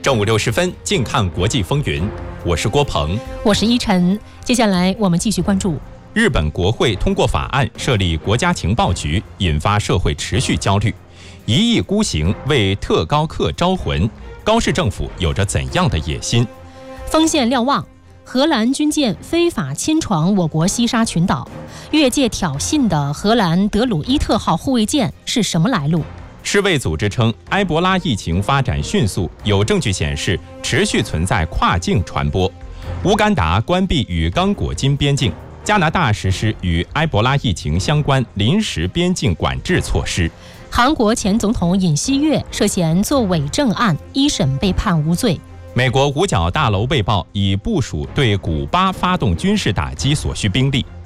正午60分，近看国际风云。我是郭鹏， 我是依晨。接下来我们继续关注日本国会通过法案设立国家情报局，引发社会持续焦虑。1亿孤行为特高课招魂，高市政府有着怎样的野心？ 锋线瞭望，荷兰军舰非法侵闯我国西沙群岛，越界挑衅的荷兰德鲁伊特号护卫舰是什么来路？ 世卫组织称，埃博拉疫情发展迅速，有证据显示持续存在跨境传播。乌干达关闭与刚果金边境，加拿大实施与埃博拉疫情相关临时边境管制措施。 韩国前总统尹锡悦涉嫌作伪证案，一审被判无罪。 美国五角大楼被曝已部署对古巴发动军事打击所需兵力。